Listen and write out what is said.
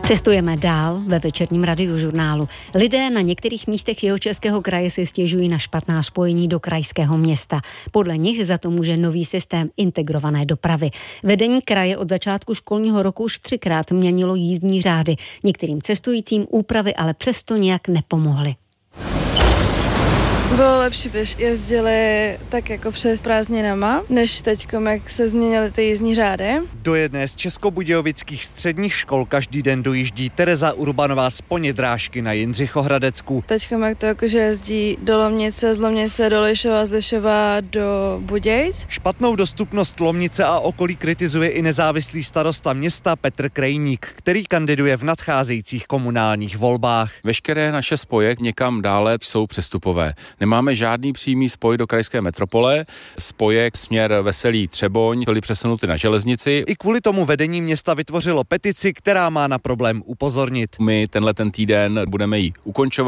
Cestujeme dál ve večerním radiožurnálu. Lidé na některých místech Jihočeského kraje si stěžují na špatná spojení do krajského města. Podle nich za to může nový systém integrované dopravy. Vedení kraje od začátku školního roku už 3krát měnilo jízdní řády. Některým cestujícím úpravy ale přesto nějak nepomohly. Bylo lepší, když jezdili tak jako před prázdninama, než teďkom, jak se změnily ty jízdní řády. Do jedné z českobudějovických středních škol každý den dojíždí Tereza Urbanová z Ponědrážky na Jindřichohradecku. Teďkom, jak to jakože jezdí do Lomnice, z Lomnice do Lišova, z Lišova do Budějc. Špatnou dostupnost Lomnice a okolí kritizuje i nezávislý starosta města Petr Krejník, který kandiduje v nadcházejících komunálních volbách. Veškeré naše spoje někam dále jsou přestupové. Nemáme žádný přímý spoj do krajské metropole, spoje směr Veselí Třeboň byly přesunuty na železnici. I kvůli tomu vedení města vytvořilo petici, která má na problém upozornit. My tenhle týden budeme ji ukončovat.